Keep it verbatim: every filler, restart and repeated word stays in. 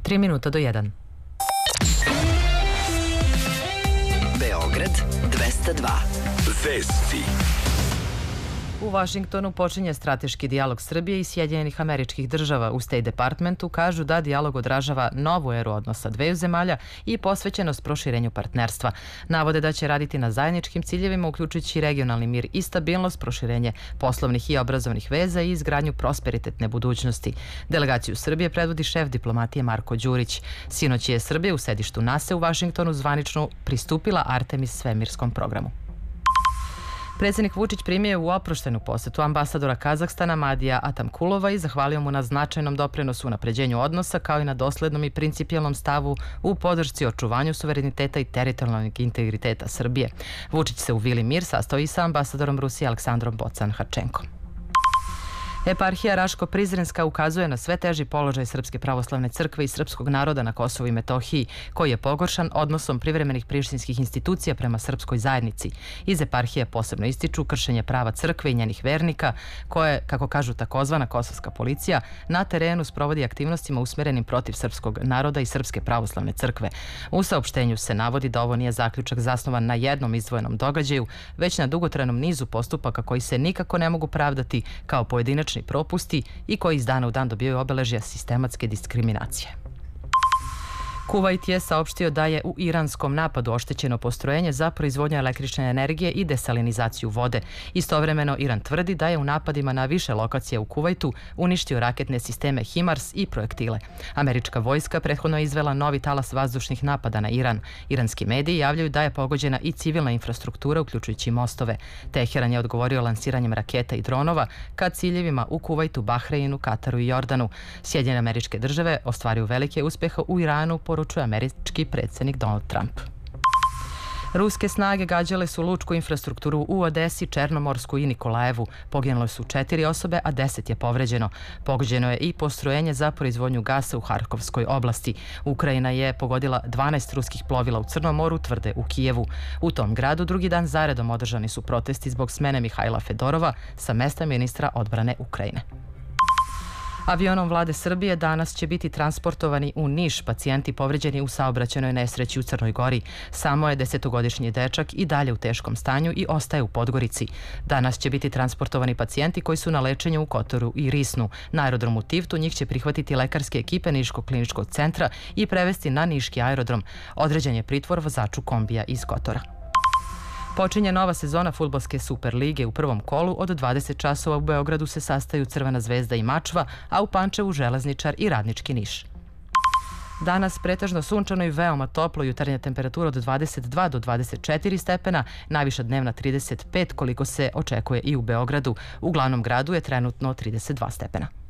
Tri minuta do jedan. Beograd dvesta dva. Vesti. U Vašingtonu počinje strateški dijalog Srbije i Sjedinjenih Američkih Država. U State Departmentu kažu da dijalog odražava novu eru odnosa dveju zemalja i posvećenost proširenju partnerstva. Navode da će raditi na zajedničkim ciljevima, uključujući regionalni mir i stabilnost, proširenje poslovnih i obrazovnih veza i izgradnju prosperitetne budućnosti. Delegaciju Srbije predvodi šef diplomatije Marko Đurić. Sinoć je Srbija u sedištu NASA u Vašingtonu zvanično pristupila Artemis svemirskom programu. Predsjednik Vučić primio je u oproštenu posetu ambasadora Kazahstana Madija Atamkulova i zahvalio mu na značajnom doprinosu u unapređenju odnosa, kao i na doslednom i principijelnom stavu u podršci očuvanju suvereniteta i teritorijalnog integriteta Srbije. Vučić se u Vili Mir sastao i sa ambasadorom Rusije Aleksandrom Bocan-Harčenkom. Eparhija Raško-Prizrenska ukazuje na sve teži položaj Srpske pravoslavne crkve i srpskog naroda na Kosovu i Metohiji, koji je pogoršan odnosom privremenih prištinskih institucija prema srpskoj zajednici. Iz eparhije posebno ističu kršenje prava crkve i njenih vernika, koje, kako kažu takozvana kosovska policija, na terenu sprovodi aktivnostima usmjerenim protiv srpskog naroda i Srpske pravoslavne crkve. U saopštenju se navodi da ovo nije zaključak zasnovan na jednom izdvojenom događaju, već na dugotrajnom nizu postupaka koji se nikako ne mogu pravdati kao pojedinačni propusti i koji iz dana u dan dobijaju obeležja sistematske diskriminacije. Kuvajt je saopštio da je u iranskom napadu oštećeno postrojenje za proizvodnju električne energije i desalinizaciju vode. Istovremeno, Iran tvrdi da je u napadima na više lokacija u Kuvajtu uništio raketne sisteme HIMARS i projektile. Američka vojska prethodno je izvela novi talas vazdušnih napada na Iran. Iranski mediji javljaju da je pogođena i civilna infrastruktura, uključujući mostove. Teheran je odgovorio lansiranjem raketa i dronova ka ciljevima u Kuvajtu, Bahreinu, Kataru i Jordanu. Sjedinjene Američke Države ostvaruju velike uspjehe u Iranu, poručuje američki predsjednik Donald Trump. Ruske snage gađale su lučku infrastrukturu u Odesi, Černomorsku i Nikolajevu. Poginule su četiri osobe, a deset je povređeno. Pogođeno je i postrojenje za proizvodnju gasa u Harkovskoj oblasti. Ukrajina je pogodila dvanaest ruskih plovila u Crnom moru, tvrde u Kijevu. U tom gradu drugi dan zaredom održani su protesti zbog smene Mihajla Fedorova sa mesta ministra odbrane Ukrajine. Avionom vlade Srbije danas će biti transportovani u Niš pacijenti povređeni u saobraćajnoj nesreći u Crnoj Gori. Samo je desetogodišnji dečak i dalje u teškom stanju i ostaje u Podgorici. Danas će biti transportovani pacijenti koji su na lečenju u Kotoru i Risnu. Na aerodromu Tivtu njih će prihvatiti lekarske ekipe Niškog kliničkog centra i prevesti na Niški aerodrom. Određen je pritvor vozaču kombija iz Kotora. Počinje nova sezona fudbalske Super lige. U prvom kolu od dvadeset časova u Beogradu se sastaju Crvena zvezda i Mačva, a u Pančevu Železničar i Radnički Niš. Danas pretežno sunčano i veoma toplo, jutarnja temperatura od dvadeset dva do dvadeset četiri stepena, najviša dnevna trideset pet koliko se očekuje i u Beogradu. U glavnom gradu je trenutno trideset dva stepena.